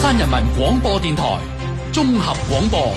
山人民廣播電台綜合廣播。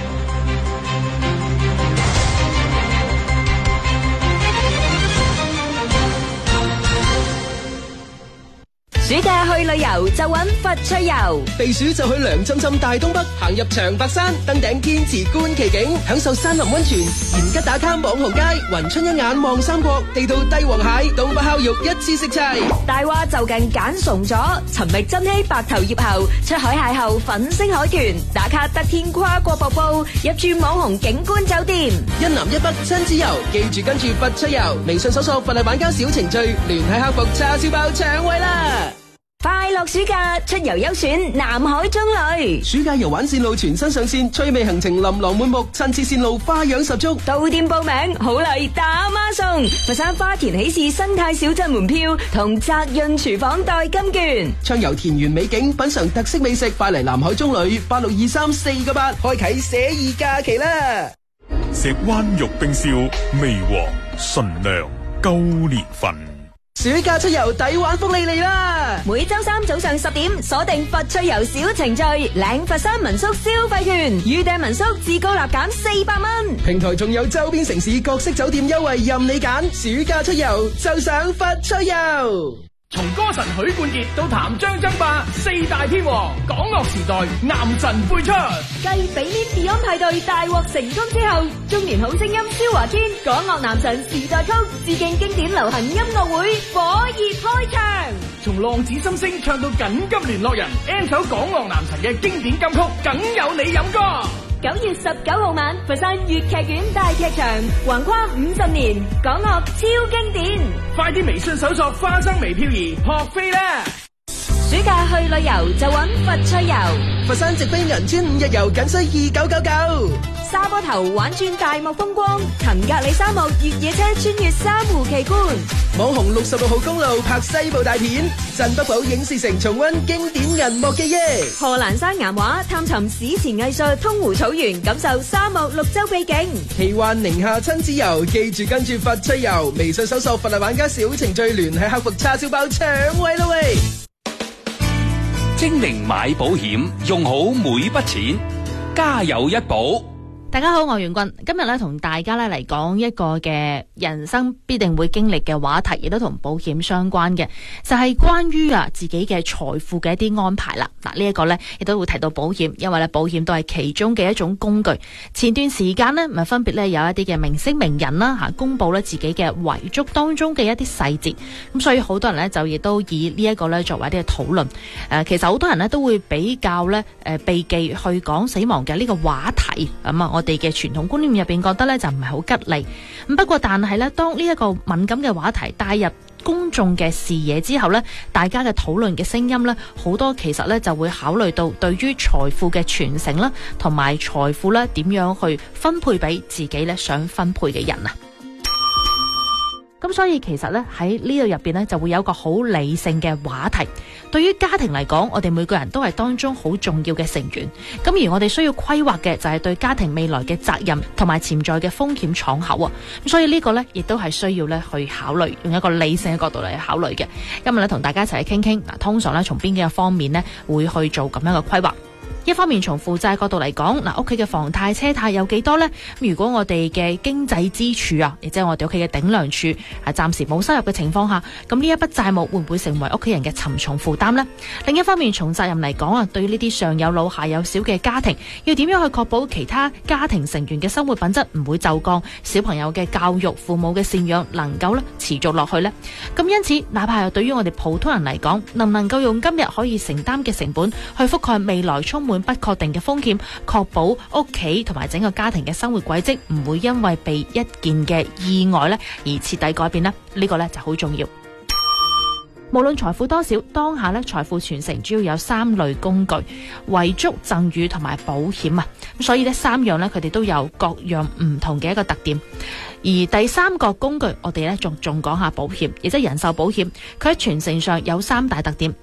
暑假去旅遊就揾佛趣遊， 避暑就去涼浸浸大東北，行入長白山，登頂堅持觀奇景，享受山林溫泉，延吉打卡網紅街，雲春一眼望三國，地道帝王蟹，東北烤肉一次食齊。 大話就近揀崇咗，尋覓珍稀白頭葉後，出海邂逅粉星海豚，打卡得天跨過瀑布，入住網紅景觀酒店， 一南一北親子遊，記住跟住佛趣遊，微信搜索佛系玩家小程序，聯繫客服叉燒包搶位啦！ 快樂暑假出遊優選南海中旅， 暑假遊玩線路全新上線，趣味行程琳琅滿目，親切線路花樣十足。 到店報名好禮打孖送，佛山花田喜事生態小鎮門票同澤潤廚房代金券， 暢遊田園美景，品嘗特色美食，快嚟南海中旅8623-498，開啟寫意假期啦！ 石灣玉冰燒，味和純良高年份。 暑假出遊抵玩福利嚟啦！ 每周三早上10點鎖定佛趣遊小程序，領佛山民宿消費券，預訂民宿至高立減400蚊。 平台仲有周邊城市各式酒店優惠任你揀，暑假出遊就上佛趣遊。 從歌神許冠傑到譚張爭霸4大天王，港樂時代男神輩出。 繼比面 Beyond 派對大獲成功之後，中年好聲音蕭華堅港樂男神時代曲致敬經典流行音樂會火熱開場。 從浪子心聲唱到緊急聯絡人 ，N 首港樂男神嘅經典金曲，梗有你飲歌。 9月19號晚，佛山粵劇院大劇場，橫跨50年，港樂超經典。 快啲微信搜索花生微漂兒學飛啦！ 暑假去旅遊就揾佛趣遊， 佛山直飛銀川5日遊僅需2999。 沙坡頭玩轉大漠風光，騰格里沙漠越野車穿越珊瑚奇觀， 網紅66號公路拍西部大片，鎮北堡影視城重溫經典銀幕記憶， 賀蘭山岩畫探尋史前藝術，通湖草原感受沙漠綠洲秘境， 奇幻寧夏親子遊，記住跟住佛趣遊，微信搜索佛系玩家小程序，聯繫客服叉燒包搶位啦喂！ 精明買保險，用好每筆錢，家有一保。 大家好，我係袁君，今日咧同大家咧嚟講一個嘅人生必定會經歷嘅話題，亦都同保險相關嘅，就係關於自己嘅財富嘅一啲安排啦。嗱，呢一個咧亦都會提到保險，因為咧保險都係其中嘅一種工具。前段時間呢，咪分別咧有一啲嘅明星名人啦公布咧自己嘅遺囑當中嘅一啲細節，咁所以好多人咧就亦都以呢一個咧作為一啲嘅討論。其實好多人咧都會比較咧避忌去講死亡嘅呢個話題，咁我哋嘅傳統觀念入邊覺得咧就唔係好吉利。咁不過但係咧，當呢一個敏感嘅話題帶入公眾嘅視野之後咧，大家嘅討論嘅聲音咧，好多其實咧就會考慮到對於財富嘅傳承啦，同埋財富咧點樣去分配俾自己咧想分配嘅人啊。咁所以其實咧喺呢度入邊咧就會有一個好理性嘅話題。對於家庭嚟講，我哋每個人都係當中好重要嘅成員。咁而我哋需要規劃嘅就係對家庭未來嘅責任同埋潛在嘅風險敞口啊。咁所以呢個咧亦都係需要咧去考慮，用一個理性嘅角度嚟考慮嘅。今日咧同大家一齊去傾傾嗱，通常咧從邊幾個方面咧會去做咁樣嘅規劃。一方面從負債角度嚟講，嗱，屋企嘅房貸車貸有幾多呢？如果我哋嘅經濟支柱啊，亦即係我哋屋企嘅頂梁柱係暫時冇收入嘅情況下，咁呢一筆債務會唔會成為屋企人嘅沉重負擔呢？另一方面從責任嚟講啊，對於呢啲上有老下有小嘅家庭，要點樣去確保其他家庭成員嘅生活品質唔會驟降，小朋友嘅教育、父母嘅贍養能夠咧持續落去呢？咁因此，哪怕係對於我哋普通人嚟講，能唔能夠用今日可以承擔嘅成本去覆蓋未來充滿不確定嘅風險，確保屋企同埋整個家庭嘅生活軌跡唔會因為被一件嘅意外咧而徹底改變咧，呢個咧就好重要。無論財富多少，當下咧財富傳承主要有3類工具：遺囑、贈與同埋保險啊。咁所以呢3樣咧，佢哋都有各樣唔同嘅一個特點。而第3個工具，我哋咧仲講下保險，亦即係人壽保險。佢喺傳承上有3大特點。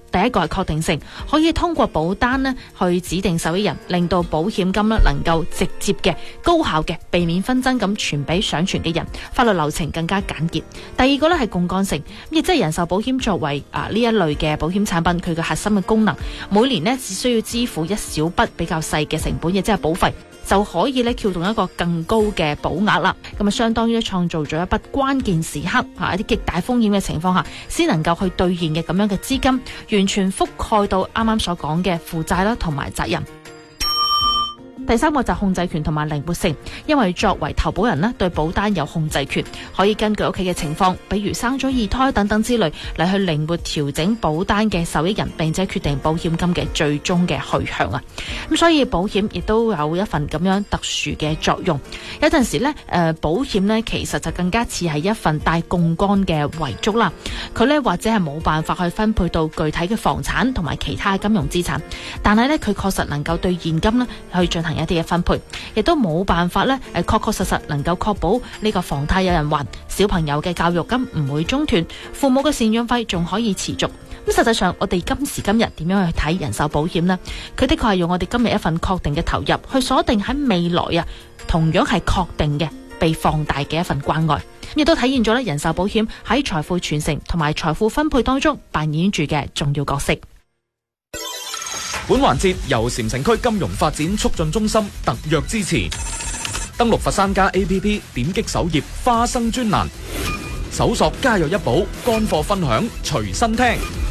第一個係確定性，可以通過保單呢去指定受益人，令到保險金呢能夠直接嘅、高效嘅避免紛爭咁傳俾想傳嘅人，法律流程更加簡潔。第二個呢係槓桿性，亦即係人壽保險作為呢一類嘅保險產品，佢嘅核心嘅功能，每年呢只需要支付一小筆比較細嘅成本，亦即係保費，就可以咧撬動一個更高嘅保額啦。咁啊，相當於創造咗一筆關鍵時刻一啲極大風險嘅情況下，先能夠去兌現嘅咁樣嘅資金，完全覆蓋到啱啱所講嘅負債啦同埋責任。第三個就係控制權同埋靈活性，因為作為投保人呢，對保單有控制權，可以根據屋企嘅情況，比如生咗二胎等等之類，嚟去靈活調整保單嘅受益人，並且決定保險金嘅最終嘅去向啊。咁所以保險亦都有一份咁樣特殊嘅作用。有陣時呢，保險呢其實就更加似係一份帶槓桿嘅遺囑啦。佢呢或者係冇辦法去分配到具體嘅房產同埋其他金融資產，但係呢，佢確實能夠對現金呢去進行一啲嘅分配，亦都冇辦法咧，確實能夠確保呢個房貸有人還，小朋友嘅教育金唔會中斷，父母嘅贍養費仲可以持續。咁實際上，我哋今時今日點樣去睇人壽保險呢？佢的確係用我哋今日一份確定嘅投入，去鎖定喺未來同樣係確定嘅被放大嘅一份關愛，亦都體現咗咧人壽保險喺財富傳承同埋財富分配當中扮演住嘅重要角色。 本環節由禪城區金融發展促進中心特約支持。登錄佛山家 APP， 點擊首頁花生專欄，搜索家有一寶，乾貨分享隨身聽。